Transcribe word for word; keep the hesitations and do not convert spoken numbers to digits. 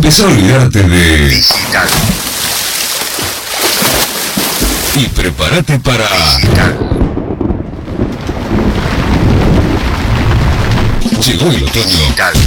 Empezá a olvidarte de... Digital. Y prepárate para... Digital. Llegó el otoño. Digital.